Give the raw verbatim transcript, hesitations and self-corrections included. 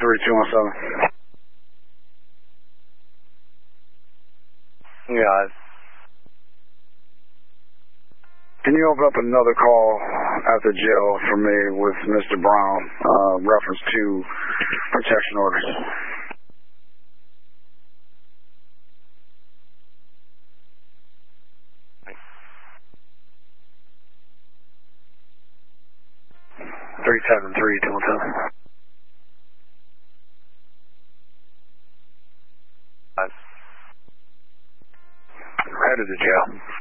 three two one seven. Yeah. Can you open up another call at the jail for me with Mister Brown, uh, reference to protection orders? three seven three two one seven. Head of the jail.